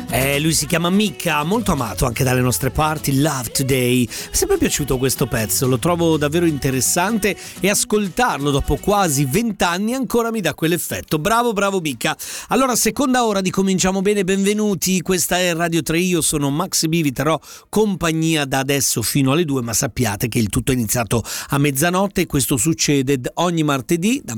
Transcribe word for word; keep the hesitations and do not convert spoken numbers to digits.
Eh, lui si chiama Mika, molto amato anche dalle nostre parti. Love Today. Mi è sempre piaciuto questo pezzo, lo trovo davvero interessante e ascoltarlo dopo quasi vent'anni ancora mi dà quell'effetto. Bravo, bravo Mika. Allora, seconda ora di Cominciamo Bene, benvenuti. Questa è Radio tre, io sono Max B, vi terrò compagnia da adesso fino alle due, ma sappiate che il tutto è iniziato a mezzanotte e questo succede ogni martedì da